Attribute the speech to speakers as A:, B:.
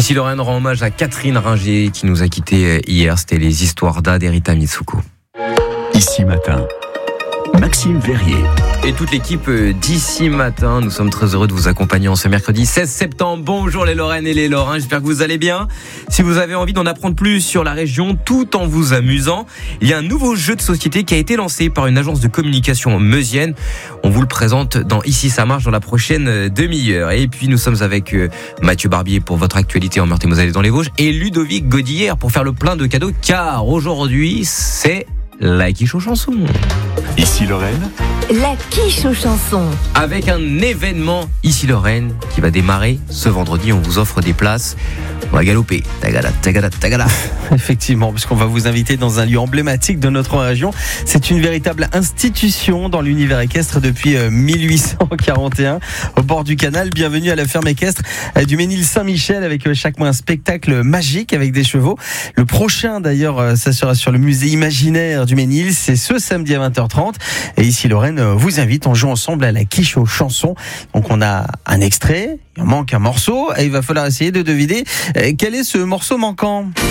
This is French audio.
A: Ici Lorraine rend hommage à Catherine Ringer qui nous a quittés hier. C'était les histoires d'A d'Erita Mitsuko.
B: Ici Matin, Maxime Verrier.
A: Et toute l'équipe d'Ici Matin, nous sommes très heureux de vous accompagner en ce mercredi 16 septembre. Bonjour les Lorraines et les Lorrains, j'espère que vous allez bien. Si vous avez envie d'en apprendre plus sur la région tout en vous amusant, il y a un nouveau jeu de société qui a été lancé par une agence de communication meusienne. On vous le présente dans Ici ça marche dans la prochaine demi-heure. Et puis nous sommes avec Mathieu Barbier pour votre actualité en Meurthe-et-Moselle et dans les Vosges et Ludovic Godillère pour faire le plein de cadeaux car aujourd'hui c'est la quiche aux chansons.
B: Ici Lorraine,
C: La quiche aux chansons.
A: Avec un événement Ici Lorraine qui va démarrer ce vendredi. On vous offre des places. On va galoper. Tagada, tagada, tagada.
D: Effectivement, puisqu'on va vous inviter dans un lieu emblématique de notre région. C'est une véritable institution dans l'univers équestre depuis 1841 au bord du canal. Bienvenue à la ferme équestre du Ménil-Saint-Michel avec chaque mois un spectacle magique avec des chevaux. Le prochain d'ailleurs, ça sera sur le musée imaginaire du Ménil. C'est ce samedi à 20h30. Et Ici Lorraine vous invite. On joue ensemble à la quiche aux chansons. Donc on a un extrait, il en manque un morceau et il va falloir essayer de deviner quel est ce morceau manquant.